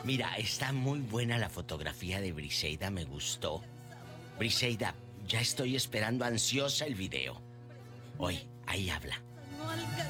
Mira, está muy buena la fotografía de Briseida, me gustó. Briseida, ya estoy esperando ansiosa el video. Hoy, ahí habla.